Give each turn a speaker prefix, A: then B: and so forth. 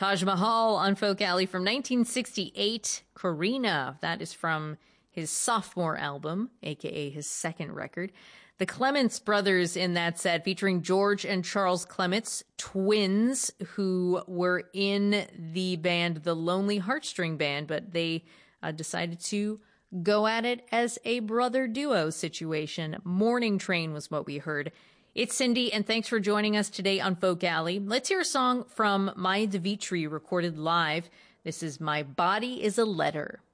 A: Taj Mahal on Folk Alley from 1968. Karina, that is from his sophomore album, aka his second record. The Clements brothers in that set, featuring George and Charles Clements, twins, who were in the band The Lonely Heartstring Band, but they decided to go at it as a brother duo situation. Morning Train was what we heard. It's Cindy, and thanks for joining us today on Folk Alley. Let's hear a song from Maya DeVitri recorded live. This is My Body is a Letter.